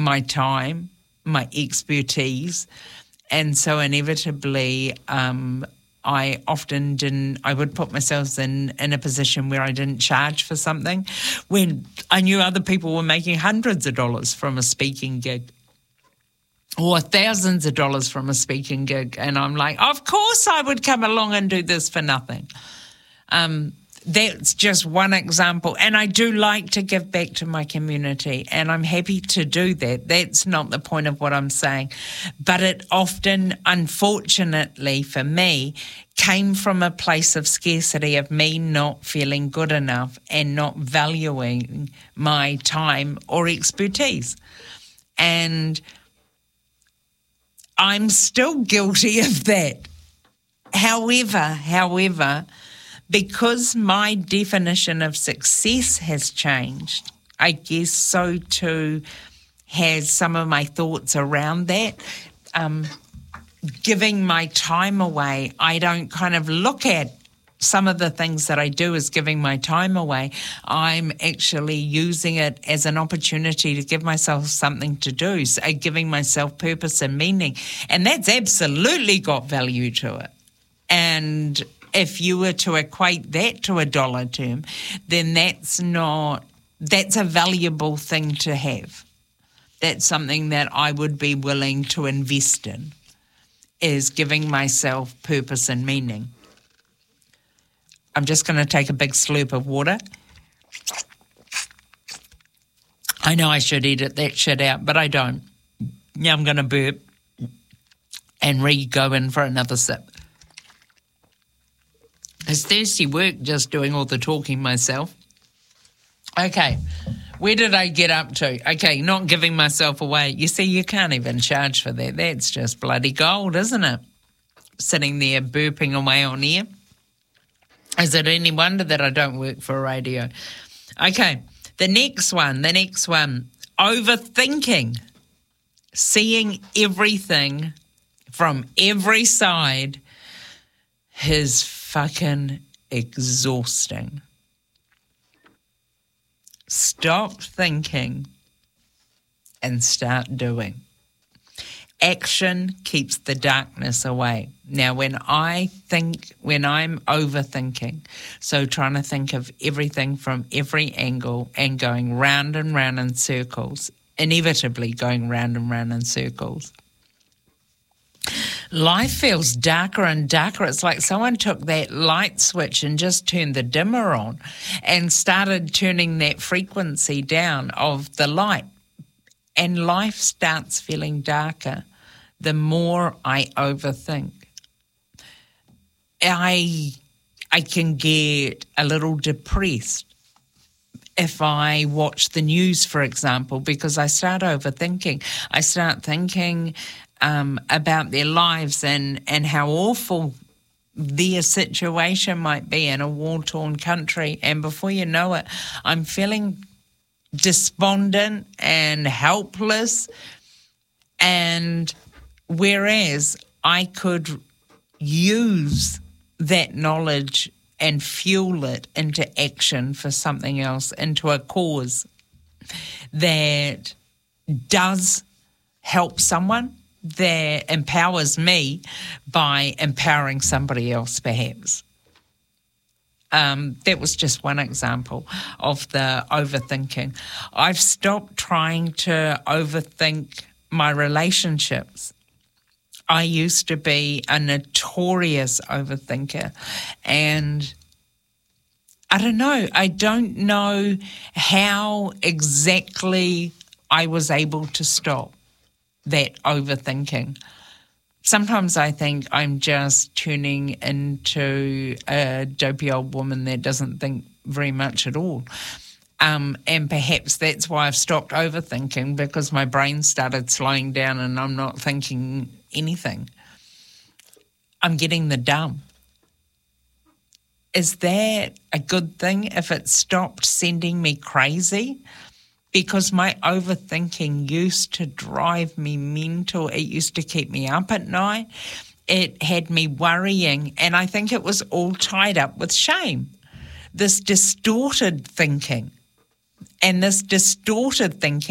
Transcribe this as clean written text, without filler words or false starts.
my time, my expertise. And so inevitably, I would put myself in a position where I didn't charge for something when I knew other people were making hundreds of dollars from a speaking gig or thousands of dollars from a speaking gig. And I'm like, of course I would come along and do this for nothing. That's just one example. And I do like to give back to my community, and I'm happy to do that. That's not the point of what I'm saying. But it often, unfortunately for me, came from a place of scarcity, of me not feeling good enough and not valuing my time or expertise. And I'm still guilty of that. However, because my definition of success has changed, I guess so too has some of my thoughts around that. Giving my time away, I don't kind of look at some of the things that I do as giving my time away. I'm actually using it as an opportunity to give myself something to do, so giving myself purpose and meaning. And that's absolutely got value to it. And if you were to equate that to a dollar term, then that's a valuable thing to have. That's something that I would be willing to invest in, is giving myself purpose and meaning. I'm just going to take a big slurp of water. I know I should edit that shit out, but I don't. Now I'm going to burp and go in for another sip. It's thirsty work just doing all the talking myself. Okay, where did I get up to? Okay, not giving myself away. You see, you can't even charge for that. That's just bloody gold, isn't it? Sitting there burping away on air. Is it any wonder that I don't work for radio? Okay, the next one. Overthinking. Seeing everything from every side is fucking exhausting. Stop thinking and start doing. Action keeps the darkness away. Now, when I'm overthinking, so trying to think of everything from every angle and going round and round in circles, inevitably going round and round in circles, life feels darker and darker. It's like someone took that light switch and just turned the dimmer on and started turning that frequency down of the light. And life starts feeling darker the more I overthink. I can get a little depressed if I watch the news, for example, because I start overthinking. I start thinking about their lives and how awful their situation might be in a war-torn country. And before you know it, I'm feeling despondent and helpless. And whereas I could use that knowledge and fuel it into action for something else, into a cause that does help someone, that empowers me by empowering somebody else, perhaps. That was just one example of the overthinking. I've stopped trying to overthink my relationships. I used to be a notorious overthinker, and I don't know how exactly I was able to stop that overthinking. Sometimes I think I'm just turning into a dopey old woman that doesn't think very much at all. And perhaps that's why I've stopped overthinking, because my brain started slowing down and I'm not thinking anything. I'm getting the dumb. Is that a good thing if it stopped sending me crazy? Because my overthinking used to drive me mental. It used to keep me up at night. It had me worrying, and I think it was all tied up with shame. This distorted thinking. And this distorted thinking